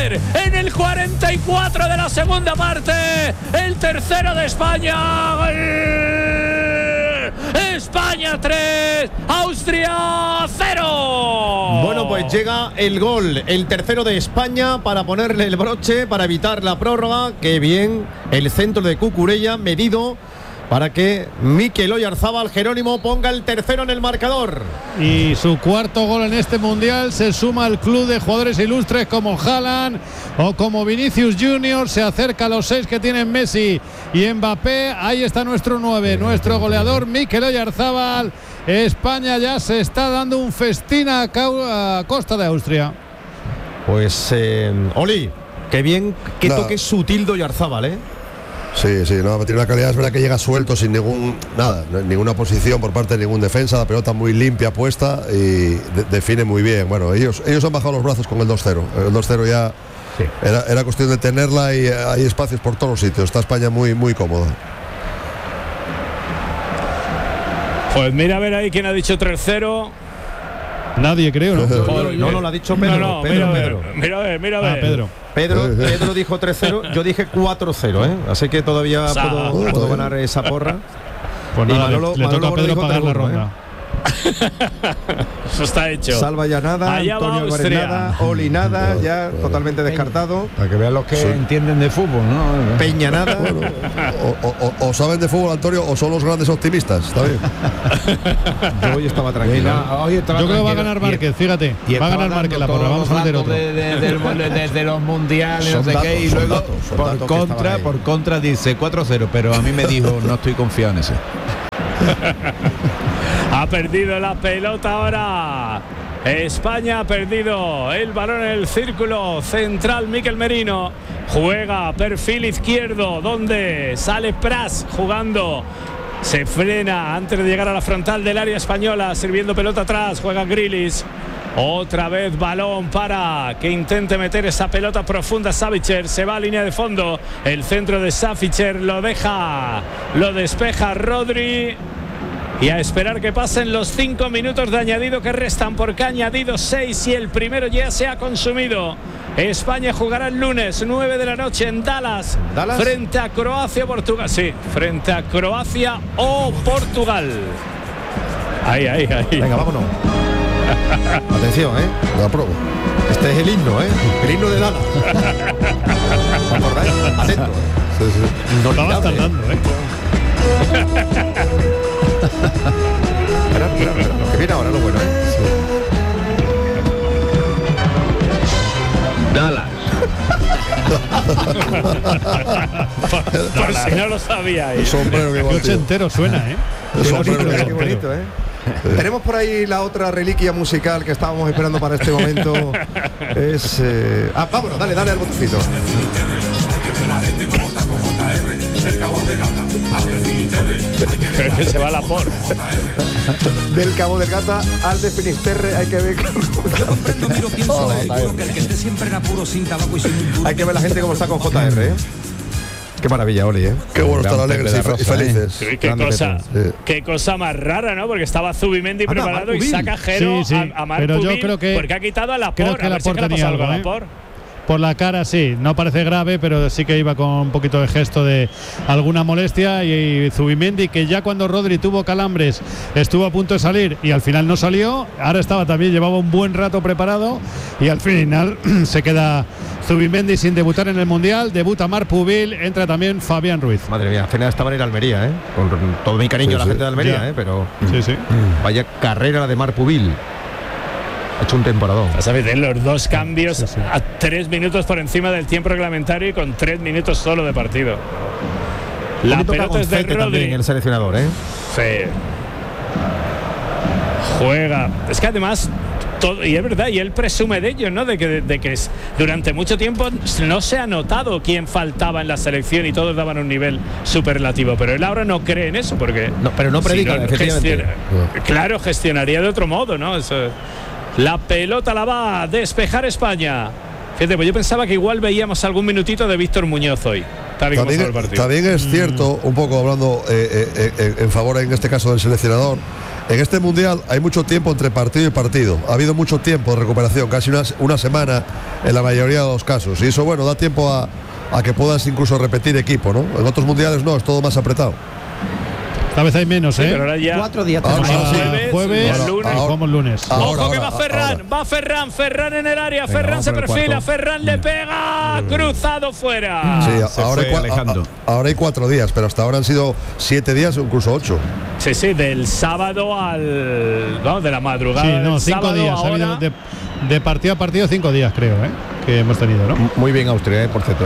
Müller en el 44 de la segunda parte. El tercero de España. España 3, Austria 0. Bueno, pues llega el gol, el tercero de España, para ponerle el broche, para evitar la prórroga. Qué bien el centro de Cucurella, medido para que Mikel Oyarzabal Jerónimo ponga el tercero en el marcador. Y su cuarto gol en este mundial se suma al club de jugadores ilustres como Haaland o como Vinicius Junior. Se acerca a los 6 que tienen Messi y Mbappé. Ahí está nuestro 9, nuestro goleador Mikel Oyarzabal. España ya se está dando un festín a costa de Austria. Pues Oli, qué bien, qué toque sutil de Oyarzabal, ¿eh? Sí, no, tiene una calidad, es verdad que llega suelto sin ninguna posición por parte de ningún defensa, la pelota muy limpia puesta y define muy bien. Bueno, ellos han bajado los brazos con el 2-0. El 2-0 ya sí. Era cuestión de tenerla y hay espacios por todos los sitios. Está España muy, muy cómoda. Pues mira a ver ahí quién ha dicho 3-0. Nadie, creo, ¿no? No, lo ha dicho Pedro. No, Pedro. Mira a ver. Pedro dijo 3-0, yo dije 4-0, ¿eh? Así que todavía puedo ganar esa porra. Pues nada, Manolo toca a Pedro pagar la ronda. Eso está hecho. Salva ya nada, allá Antonio Álvarez nada, Oli nada, ya totalmente descartado. Para que vean los que entienden de fútbol, ¿no? Peña nada. Bueno, o saben de fútbol, Antonio, o son los grandes optimistas. Está bien. Yo hoy estaba tranquilo. Yo creo que va a ganar Márquez, fíjate. Va a ganar Márquez la porra. Vamos a meter otro. Desde los mundiales, no sé qué, y luego por contra dice 4-0, pero a mí me dijo no estoy confiado en ese. Ha perdido la pelota ahora. España ha perdido el balón en el círculo central. Mikel Merino juega perfil izquierdo, donde sale Pras jugando. Se frena antes de llegar a la frontal del área española, sirviendo pelota atrás. Juega Grealish. Otra vez balón para que intente meter esa pelota profunda. Savicer se va a línea de fondo. El centro de Savicer lo despeja Rodri. Y a esperar que pasen los 5 minutos de añadido que restan, porque ha añadido 6 y el primero ya se ha consumido. España jugará el lunes 9 de la noche en Dallas. Frente a Croacia o Portugal. Sí, frente a Croacia o Portugal. Ahí. Venga, vámonos. Atención, la pruebo. Este es el himno, el himno de Dallas. ¿Os acordáis? Atento. Sí. No estabas tardando, Espera, lo que viene ahora, lo bueno, Dallas. Por si no lo sabía. El sombrero que ochentero suena, Qué bonito, Tenemos por ahí la otra reliquia musical que estábamos esperando para este momento. Es vámonos, dale al botoncito. Que se va la por. Del Cabo del Gata al de Finisterre hay que ver. Hay que ver la gente cómo está con JR, Qué maravilla, Oli, Qué bueno estar alegres y felices. Qué cosa más rara, ¿no? Porque estaba Zubimendi preparado y saca Jero a Marc pero Pubil, yo creo que porque ha quitado a Laporte. Creo que Laporte tenía algo, Por la cara sí, no parece grave, pero sí que iba con un poquito de gesto de alguna molestia. Y Zubimendi, que ya cuando Rodri tuvo calambres estuvo a punto de salir y al final no salió, ahora llevaba un buen rato preparado y al final se queda Zubimendi sin debutar en el Mundial. Debuta Marc Pubil, entra también Fabián Ruiz. Madre mía, al final estaba en Almería, con todo mi cariño a la gente de Almería, pero vaya carrera la de Marc Pubil. Ha hecho un temporadón. ¿Sabes? Los dos cambios a 3 minutos por encima del tiempo reglamentario y con 3 minutos solo de partido. La pelota es de Rodri. El seleccionador, Sí. Juega. Es que además y es verdad, y él presume de ello, ¿no? De que durante mucho tiempo no se ha notado quién faltaba en la selección y todos daban un nivel superlativo, pero él ahora no cree en eso, porque pero no predica, efectivamente. Claro, gestionaría de otro modo, ¿no? Eso. La pelota la va a despejar España. Fíjate, pues yo pensaba que igual veíamos algún minutito de Víctor Muñoz hoy. También es cierto, un poco hablando en favor en este caso del seleccionador, En este mundial hay mucho tiempo entre partido y partido. Ha habido mucho tiempo de recuperación, casi una semana en la mayoría de los casos. Y eso, bueno, da tiempo a que puedas incluso repetir equipo, ¿no? En otros mundiales no, es todo más apretado. Esta vez hay menos, sí, pero ahora ya 4 días. Jueves, lunes. Jugamos lunes. Ojo que va Ferran, Ferran en el área, venga, Ferran se perfila, Ferran le pega, cruzado fuera. Sí, ahora hay 4 días, pero hasta ahora han sido 7 días o incluso 8. Sí, del sábado de la madrugada. Sí, no, 5 días. Ha habido de partido a partido 5 días, creo, que hemos tenido, ¿no? Muy bien Austria, por cierto,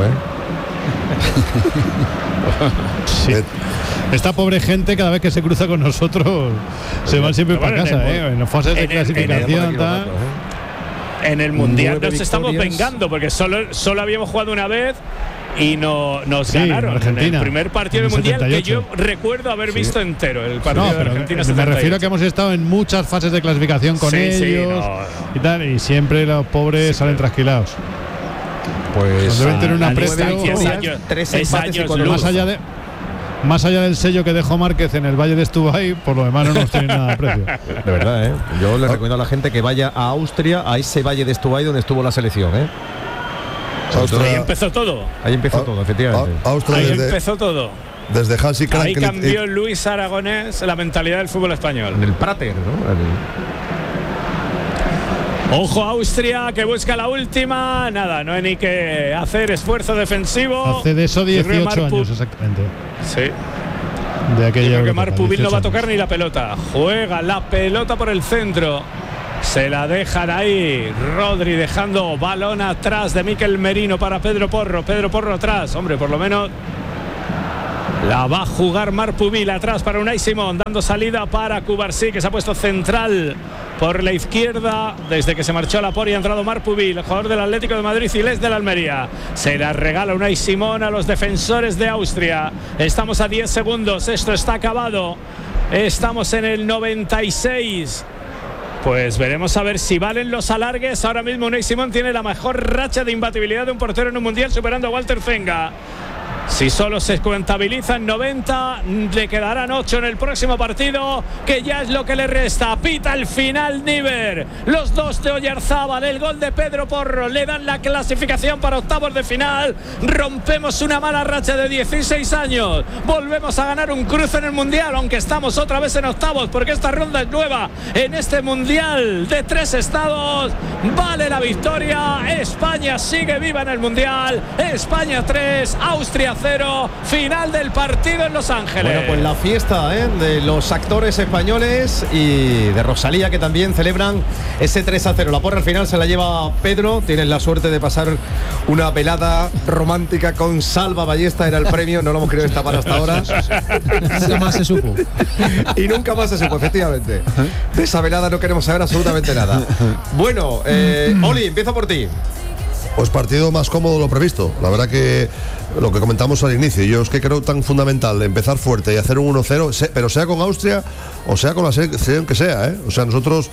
Sí. Esta pobre gente, cada vez que se cruza con nosotros, se van siempre para casa, en las fases de clasificación. En el mundial nos estamos vengando, porque solo habíamos jugado una vez y nos ganaron Argentina, en el primer partido del mundial 78. Que yo recuerdo haber visto entero el partido de Argentina. Me refiero a que hemos estado en muchas fases de clasificación con ellos y tal, y siempre los pobres salen trasquilados. Pues deben tener un aprecio. 3 años más allá del sello que dejó Márquez en el Valle de Estubay, por lo demás no nos tiene nada de precio. De verdad, yo le recomiendo a la gente que vaya a Austria, a ese Valle de Estubay donde estuvo la selección, Ahí empezó todo. Ahí empezó todo, efectivamente. Ahí empezó todo. Desde Hansi Frank. Ahí cambió Luis Aragonés la mentalidad del fútbol español. En el Prater, ¿no? Ojo Austria, que busca la última. Nada, no hay ni que hacer esfuerzo defensivo. Hace de eso 18 años exactamente. Sí. De aquella. Yo creo que Marpubil no va a tocar ni la pelota. Juega la pelota por el centro. Se la dejan ahí. Rodri dejando balón atrás de Mikel Merino para Pedro Porro. Pedro Porro atrás. Hombre, por lo menos la va a jugar Marpubil atrás para Unai Simón, dando salida para Cubarsí, que se ha puesto central por la izquierda desde que se marchó Laporte y ha entrado Marpubil, el jugador del Atlético de Madrid y Les de la Almería. Se la regala Unai Simón a los defensores de Austria. Estamos a 10 segundos, esto está acabado. Estamos en el 96. Pues veremos a ver si valen los alargues. Ahora mismo Unai Simón tiene la mejor racha de imbatibilidad de un portero en un mundial, superando a Walter Zenga. Si solo se contabilizan 90, le quedarán 8 en el próximo partido, que ya es lo que le resta. Pita el final Níver. Los dos de Oyarzábal, el gol de Pedro Porro, le dan la clasificación para octavos de final. Rompemos una mala racha de 16 años. Volvemos a ganar un cruce en el mundial, aunque estamos otra vez en octavos, porque esta ronda es nueva en este mundial de 3 estados. Vale la victoria. España sigue viva en el mundial. España 3, Austria 0, final del partido en Los Ángeles. Bueno, pues la fiesta de los actores españoles y de Rosalía, que también celebran ese 3-0. La porra al final se la lleva Pedro. Tienes la suerte de pasar una velada romántica con Salva Ballesta, era el premio, no lo hemos querido destapar hasta ahora. Nunca más se supo. Y nunca más se supo, efectivamente. De esa velada no queremos saber absolutamente nada. Bueno, Oli, empiezo por ti. Pues partido más cómodo de lo previsto. La verdad que lo que comentamos al inicio, yo es que creo tan fundamental empezar fuerte y hacer un 1-0, pero sea con Austria o sea con la selección que sea, O sea, nosotros,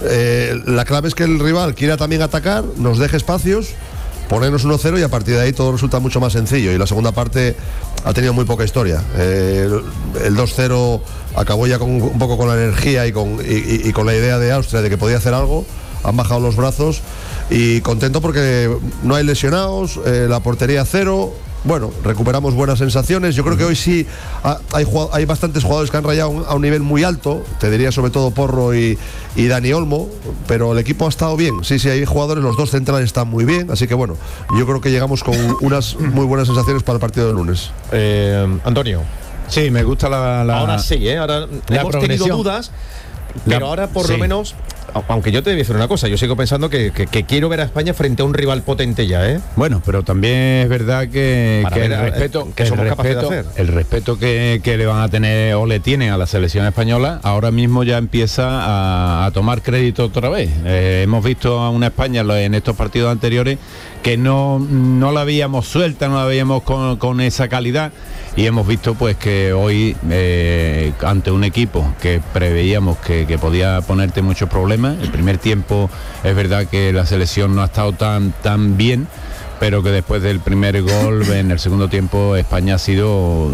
la clave es que el rival quiera también atacar, nos deje espacios, ponernos 1-0 y a partir de ahí todo resulta mucho más sencillo. Y la segunda parte ha tenido muy poca historia. El 2-0 acabó ya un poco con la energía y con la idea de Austria de que podía hacer algo. Han bajado los brazos y contento porque no hay lesionados, la portería 0. Bueno, recuperamos buenas sensaciones. Yo creo que hoy sí hay bastantes jugadores que han rayado a un nivel muy alto. Te diría sobre todo Porro y Dani Olmo, pero el equipo ha estado bien. Sí, hay jugadores, los dos centrales están muy bien. Así que bueno, yo creo que llegamos con unas muy buenas sensaciones para el partido del lunes. Antonio. Sí, me gusta ahora sí, ahora hemos tenido dudas, pero ahora por lo menos. Aunque yo te debo decir una cosa, yo sigo pensando que quiero ver a España frente a un rival potente ya, Bueno, pero también es verdad que el respeto que somos capaces de hacer. El respeto que le van a tener o le tienen a la selección española, ahora mismo ya empieza a tomar crédito otra vez. Hemos visto a una España en estos partidos anteriores que no la veíamos suelta, no la veíamos con esa calidad, y hemos visto pues que hoy ante un equipo que preveíamos que podía ponerte muchos problemas. El primer tiempo es verdad que la selección no ha estado tan bien, pero que después del primer gol en el segundo tiempo España ha sido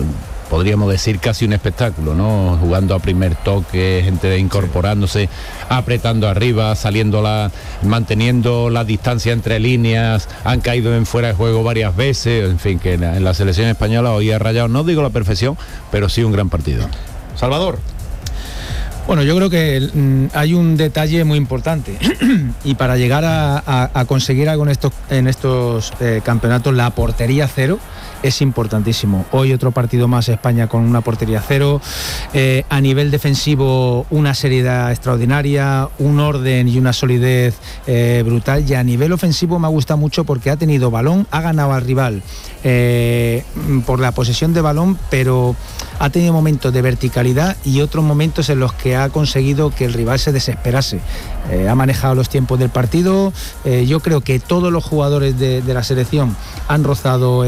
podríamos decir casi un espectáculo, ¿no? Jugando a primer toque, gente incorporándose, apretando arriba, manteniendo la distancia entre líneas, han caído en fuera de juego varias veces, en fin, que en la selección española hoy ha rayado, no digo la perfección, pero sí un gran partido. Salvador. Bueno, yo creo que hay un detalle muy importante y para llegar a conseguir algo en estos campeonatos, la portería cero es importantísimo. Hoy otro partido más, España con una portería cero, a nivel defensivo una seriedad extraordinaria, un orden y una solidez brutal, y a nivel ofensivo me ha gustado mucho porque ha tenido balón, ha ganado al rival por la posesión de balón, pero ha tenido momentos de verticalidad y otros momentos en los que ha conseguido que el rival se desesperase. Ha manejado los tiempos del partido. Yo creo que todos los jugadores de la selección han rozado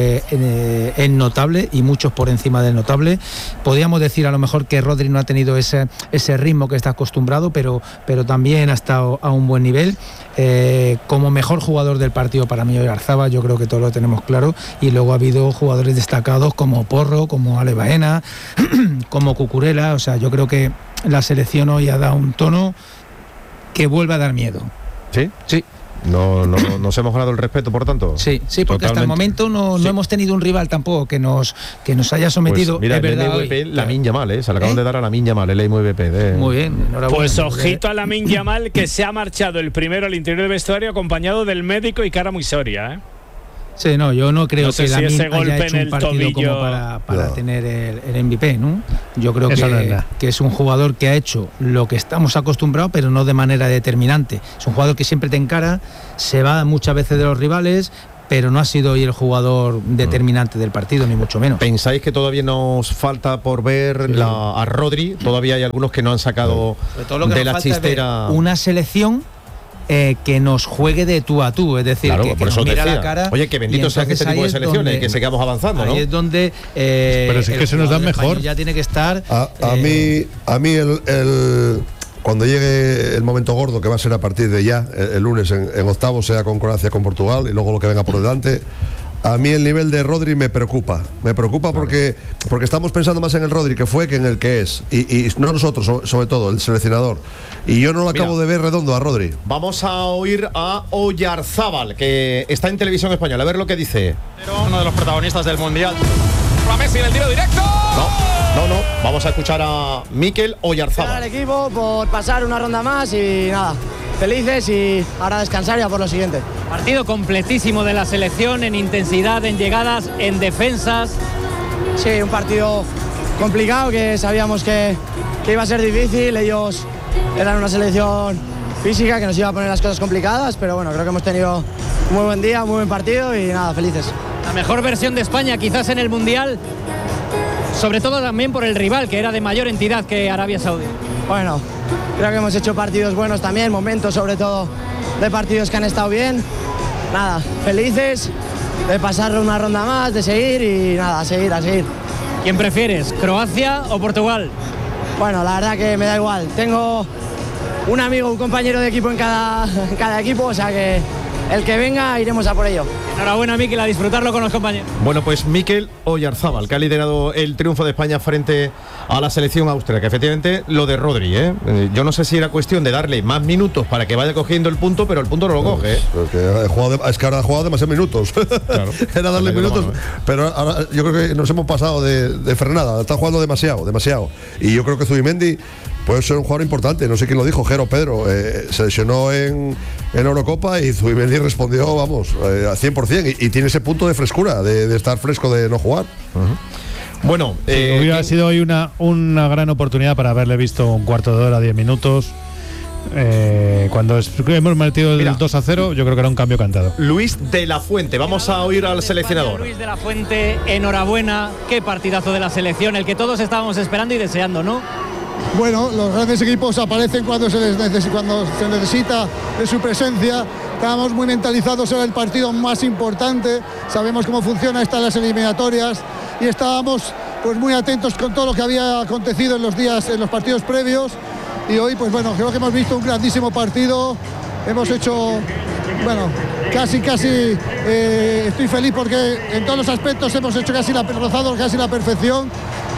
en notable y muchos por encima del notable. Podríamos decir a lo mejor que Rodri no ha tenido ese ritmo que está acostumbrado, pero también ha estado a un buen nivel. Como mejor jugador del partido para mí Oyarzabal, yo creo que todos lo tenemos claro, y luego ha habido jugadores destacados como Porro, como Ale Baena, como Cucurella. O sea, yo creo que la selección hoy ha dado un tono que vuelve a dar miedo. ¿Sí? Sí. No nos hemos ganado el respeto, por tanto. Sí, porque totalmente. Hasta el momento no hemos tenido un rival tampoco que nos haya sometido. Pues mira, el MVP, Lamine Yamal, se le acaban de dar a Lamine Yamal, el MVP. Muy bien, enhorabuena. Pues ojito a Lamine Yamal, que se ha marchado el primero al interior del vestuario acompañado del médico y cara muy soria, Sí, no, yo no creo que Lamine si haya hecho un partido como para tener el MVP, ¿no? Yo creo que es un jugador que ha hecho lo que estamos acostumbrados, pero no de manera determinante. Es un jugador que siempre te encara, se va muchas veces de los rivales, pero no ha sido hoy el jugador determinante del partido, ni mucho menos. ¿Pensáis que todavía nos falta por ver a Rodri? Todavía hay algunos que no han sacado de la chistera una selección que nos juegue de tú a tú, es decir, claro, que por eso nos mira decía. la cara. Oye, que bendito sea este tipo de selecciones, que sigamos avanzando, ¿no? Ahí es donde pero es que se nos dan mejor. Ya tiene que estar. A mí el cuando llegue el momento gordo, que va a ser a partir de ya, el lunes en octavos, sea con Croacia, con Portugal, y luego lo que venga por delante. A mí el nivel de Rodri me preocupa porque estamos pensando más en el Rodri que fue que en el que es, y no nosotros, sobre todo el seleccionador, y yo no lo acabo de ver redondo a Rodri. Vamos a oír a Oyarzabal, que está en Televisión Española, a ver lo que dice. Uno de los protagonistas del Mundial. A Messi en el tiro directo. No, vamos a escuchar a Mikel Oyarzabal. Al equipo por pasar una ronda más y nada, felices, y ahora descansar ya por lo siguiente. Partido completísimo de la selección en intensidad, en llegadas, en defensas. Sí, un partido complicado que sabíamos que iba a ser difícil. Ellos eran una selección física que nos iba a poner las cosas complicadas, pero bueno, creo que hemos tenido un muy buen día, un muy buen partido y nada, felices. La mejor versión de España quizás en el Mundial, sobre todo también por el rival, que era de mayor entidad que Arabia Saudí. Bueno, creo que hemos hecho partidos buenos también, momentos sobre todo de partidos que han estado bien. Nada, felices de pasar una ronda más, de seguir y nada, a seguir. ¿Quién prefieres, Croacia o Portugal? Bueno, la verdad que me da igual. Tengo un amigo, un compañero de equipo en cada equipo, o sea que el que venga iremos a por ello. Enhorabuena, Mikel, a disfrutarlo con los compañeros. Bueno, pues Mikel Oyarzabal, que ha liderado el triunfo de España frente a la selección austríaca. Efectivamente, lo de Rodri, yo no sé si era cuestión de darle más minutos para que vaya cogiendo el punto, pero el punto no lo coge. Es que ahora ha jugado demasiados minutos. Claro. Era darle minutos, pero ahora yo creo que nos hemos pasado de frenada. Está jugando demasiado. Y yo creo que Zubimendi puede ser un jugador importante. No sé quién lo dijo, Jero Pedro. Se lesionó en Eurocopa y Zubimendi respondió, vamos, al 100%. Y tiene ese punto de frescura, de estar fresco, de no jugar. Bueno, hubiera sido hoy una gran oportunidad para haberle visto un cuarto de hora, 10 minutos. Cuando hemos metido el 2-0, yo creo que era un cambio cantado. Luis de la Fuente, vamos a oír al seleccionador. Luis de la Fuente, enhorabuena, qué partidazo de la selección, el que todos estábamos esperando y deseando, ¿no? Bueno, los grandes equipos aparecen cuando se necesita de su presencia. Estábamos muy mentalizados en el partido más importante, sabemos cómo funciona las eliminatorias y estábamos pues muy atentos con todo lo que había acontecido en los partidos previos, y hoy pues bueno, creo que hemos visto un grandísimo partido. Hemos hecho, bueno, casi estoy feliz porque en todos los aspectos hemos hecho rozado casi la perfección.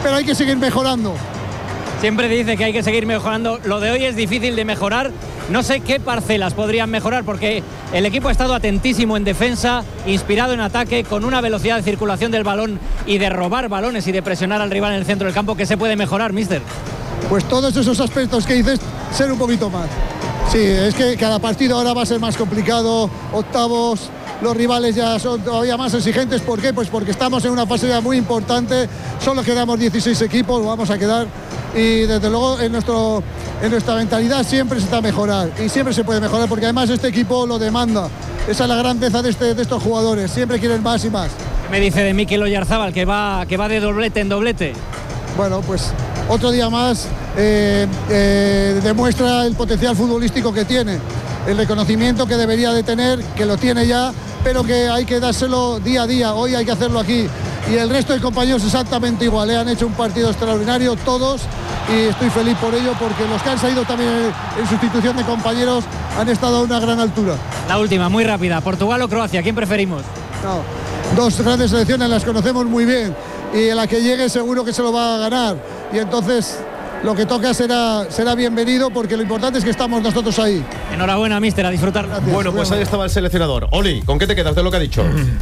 pero hay que seguir mejorando. Siempre dice que hay que seguir mejorando. Lo de hoy es difícil de mejorar. No sé qué parcelas podrían mejorar, porque el equipo ha estado atentísimo en defensa, inspirado en ataque, con una velocidad de circulación del balón y de robar balones y de presionar al rival en el centro del campo. ¿Qué se puede mejorar, míster? Pues todos esos aspectos que dices, ser un poquito más. Sí, es que cada partido ahora va a ser más complicado, octavos, los rivales ya son todavía más exigentes. ¿Por qué? Pues porque estamos en una fase ya muy importante, solo quedamos 16 equipos, vamos a quedar, y desde luego en nuestra mentalidad siempre se está a mejorar, y siempre se puede mejorar, porque además este equipo lo demanda. Esa es la grandeza de estos jugadores, siempre quieren más y más. ¿Qué me dice de Mikel Oyarzábal, que va de doblete en doblete? Bueno, pues otro día más demuestra el potencial futbolístico que tiene, el reconocimiento que debería de tener, que lo tiene ya, pero que hay que dárselo día a día. Hoy hay que hacerlo aquí, y el resto de compañeros exactamente igual, han hecho un partido extraordinario todos, y estoy feliz por ello, porque los que han salido también en sustitución de compañeros han estado a una gran altura. La última, muy rápida, ¿Portugal o Croacia? ¿Quién preferimos? No, dos grandes selecciones, las conocemos muy bien, y en la que llegue seguro que se lo va a ganar, y entonces lo que toca será bienvenido, porque lo importante es que estamos nosotros ahí. Enhorabuena, míster, a disfrutar. Gracias. Bueno, pues ahí estaba el seleccionador. Oli, ¿con qué te quedas de lo que ha dicho?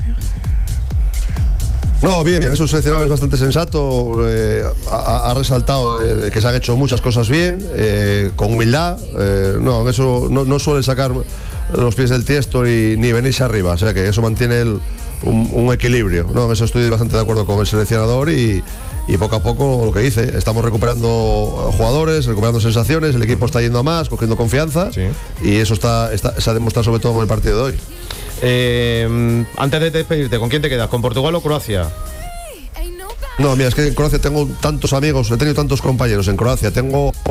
No, bien, es un seleccionador bastante sensato, ha resaltado que se han hecho muchas cosas bien, con humildad, eso no suele sacar los pies del tiesto ni venirse arriba, o sea que eso mantiene un equilibrio, ¿no? En eso estoy bastante de acuerdo con el seleccionador, y poco a poco lo que dice, estamos recuperando jugadores, recuperando sensaciones, el equipo está yendo a más, cogiendo confianza, sí. Y eso se ha demostrado sobre todo en el partido de hoy. Antes de despedirte, ¿con quién te quedas? ¿Con Portugal o Croacia? No, mira, es que en Croacia tengo tantos amigos, he tenido tantos compañeros en Croacia, tengo